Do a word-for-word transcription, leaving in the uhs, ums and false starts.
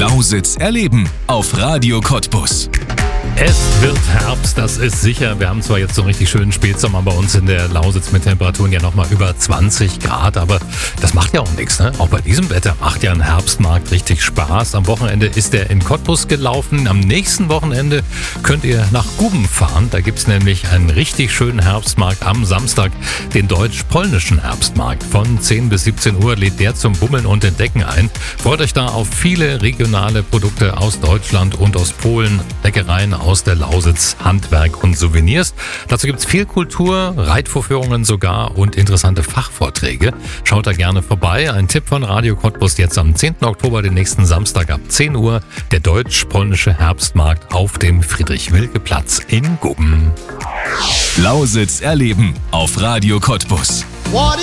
Lausitz erleben auf Radio Cottbus. Es wird Herbst, das ist sicher. Wir haben zwar jetzt so einen richtig schönen Spätsommer bei uns in der Lausitz mit Temperaturen ja nochmal über zwanzig Grad, aber das macht ja auch nichts, ne? Auch bei diesem Wetter macht ja ein Herbstmarkt richtig Spaß. Am Wochenende ist der in Cottbus gelaufen. Am nächsten Wochenende könnt ihr nach Guben fahren. Da gibt's nämlich einen richtig schönen Herbstmarkt am Samstag, den deutsch-polnischen Herbstmarkt. Von zehn bis siebzehn Uhr lädt der zum Bummeln und Entdecken ein. Freut euch da auf viele regionale Produkte aus Deutschland und aus Polen, Leckereien aus der Lausitz, Handwerk und Souvenirs. Dazu gibt's viel Kultur, Reitvorführungen sogar und interessante Fachvorträge. Schaut da gerne vorbei. Ein Tipp von Radio Cottbus jetzt am zehnten Oktober, den nächsten Samstag ab zehn Uhr, der deutsch-polnische Herbstmarkt auf dem Friedrich-Wilke-Platz in Guben. Lausitz erleben auf Radio Cottbus.